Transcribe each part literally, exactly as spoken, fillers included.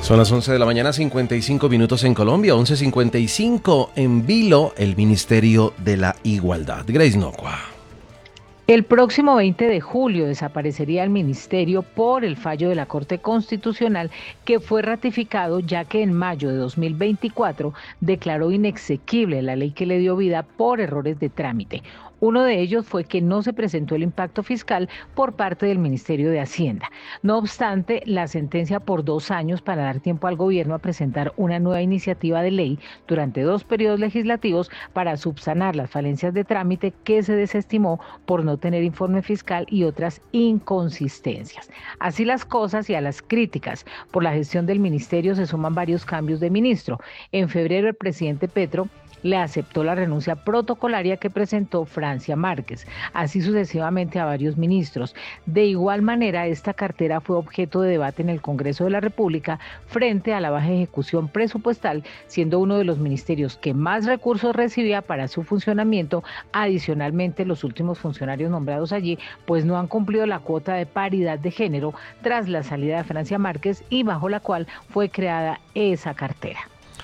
Son las once de la mañana, cincuenta y cinco minutos en Colombia, once cincuenta y cinco en Vilo, el Ministerio de la Igualdad. Grace Nocua. El próximo veinte de julio desaparecería el ministerio por el fallo de la Corte Constitucional que fue ratificado ya que en mayo de dos mil veinticuatro declaró inexequible la ley que le dio vida por errores de trámite. Uno de ellos fue que no se presentó el impacto fiscal por parte del Ministerio de Hacienda. No obstante, la sentencia por dos años para dar tiempo al gobierno a presentar una nueva iniciativa de ley durante dos periodos legislativos para subsanar las falencias de trámite que se desestimó por no tener informe fiscal y otras inconsistencias. Así las cosas, y a las críticas por la gestión del ministerio se suman varios cambios de ministro. En febrero, el presidente Petro le aceptó la renuncia protocolaria que presentó Francia Márquez, así sucesivamente a varios ministros. De igual manera, esta cartera fue objeto de debate en el Congreso de la República frente a la baja ejecución presupuestal, siendo uno de los ministerios que más recursos recibía para su funcionamiento. Adicionalmente, los últimos funcionarios nombrados allí pues no han cumplido la cuota de paridad de género tras la salida de Francia Márquez y bajo la cual fue creada esa cartera.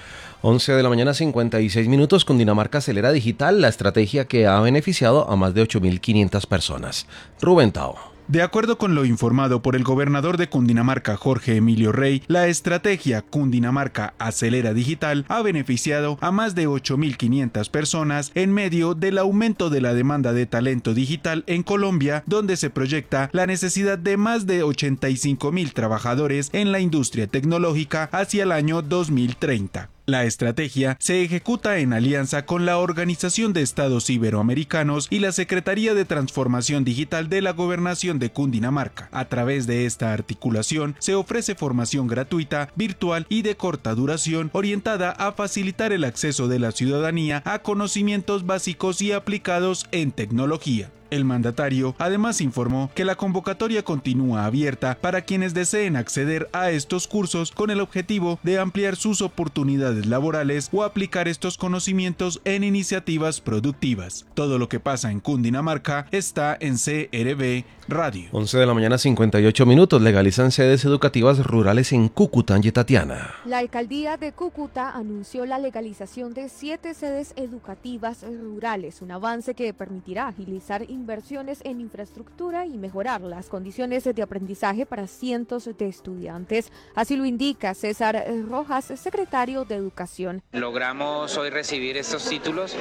once de la mañana, cincuenta y seis minutos. Cundinamarca acelera digital, la estrategia que ha beneficiado a más de ocho mil quinientas personas. Rubén Tao. De acuerdo con lo informado por el gobernador de Cundinamarca, Jorge Emilio Rey, la estrategia Cundinamarca Acelera Digital ha beneficiado a más de ocho mil quinientas personas en medio del aumento de la demanda de talento digital en Colombia, donde se proyecta la necesidad de más de ochenta y cinco mil trabajadores en la industria tecnológica hacia el año dos mil treinta. La estrategia se ejecuta en alianza con la Organización de Estados Iberoamericanos y la Secretaría de Transformación Digital de la Gobernación de Cundinamarca. A través de esta articulación se ofrece formación gratuita, virtual y de corta duración orientada a facilitar el acceso de la ciudadanía a conocimientos básicos y aplicados en tecnología. El mandatario además informó que la convocatoria continúa abierta para quienes deseen acceder a estos cursos con el objetivo de ampliar sus oportunidades laborales o aplicar estos conocimientos en iniciativas productivas. Todo lo que pasa en Cundinamarca está en C R B Radio. once de la mañana, cincuenta y ocho minutos. Legalizan sedes educativas rurales en Cúcuta, Tatiana. La alcaldía de Cúcuta anunció la legalización de siete sedes educativas rurales, un avance que permitirá agilizar inversiones en infraestructura y mejorar las condiciones de aprendizaje para cientos de estudiantes. Así lo indica César Rojas, secretario de Educación. Logramos hoy recibir estos títulos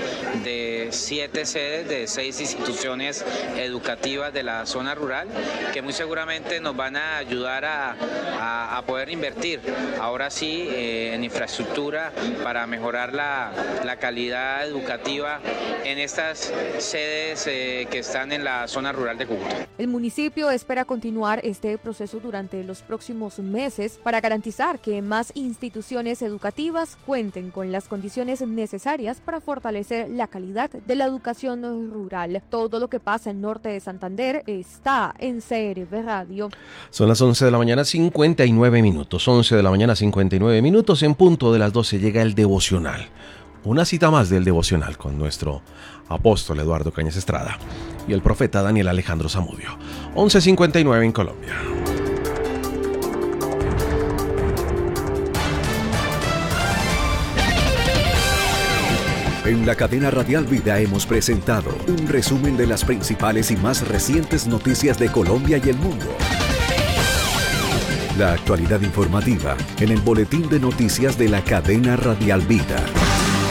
de siete sedes de seis instituciones educativas de la zona rural, que muy seguramente nos van a ayudar a, a, a poder invertir ahora sí eh, en infraestructura para mejorar la, la calidad educativa en estas sedes eh, que están en la zona rural de Cúcuta. El municipio espera continuar este proceso durante los próximos meses para garantizar que más instituciones educativas cuenten con las condiciones necesarias para fortalecer la calidad de la educación rural. Todo lo que pasa en norte de Santander está en C R B Radio. Son las once de la mañana, cincuenta y nueve minutos. once de la mañana, cincuenta y nueve minutos. En punto de las doce llega el devocional. Una cita más del devocional con nuestro apóstol Eduardo Cañas Estrada y el profeta Daniel Alejandro Zamudio. once cincuenta y nueve en Colombia. En la cadena Radial Vida hemos presentado un resumen de las principales y más recientes noticias de Colombia y el mundo. La actualidad informativa en el boletín de noticias de la cadena Radial Vida.